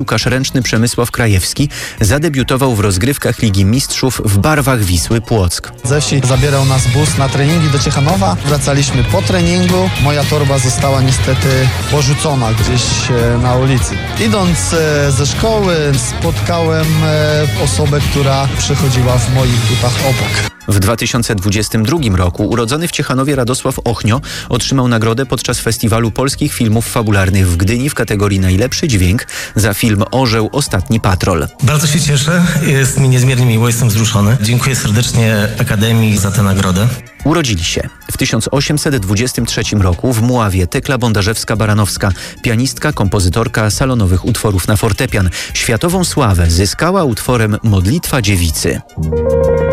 piłkarz ręczny Przemysław Krajewski zadebiutował w rozgrywkach Ligi Mistrzów w barwach Wisły Płock. Ze wsi zabierał nas bus na treningi do Ciechanowa. Wracaliśmy po treningu. Moja torba została niestety porzucona gdzieś na ulicy. Idąc ze szkoły spotkałem osobę, która przechodziła w moich butach obok. W 2022 roku urodzony w Ciechanowie Radosław Ochnio otrzymał nagrodę podczas Festiwalu Polskich Filmów Fabularnych w Gdyni w kategorii Najlepszy Dźwięk za film Orzeł – Ostatni Patrol. Bardzo się cieszę, jest mi niezmiernie miło, jestem wzruszony. Dziękuję serdecznie Akademii za tę nagrodę. Urodzili się w 1823 roku w Mławie Tekla Bondarzewska-Baranowska, pianistka, kompozytorka salonowych utworów na fortepian. Światową sławę zyskała utworem Modlitwa Dziewicy.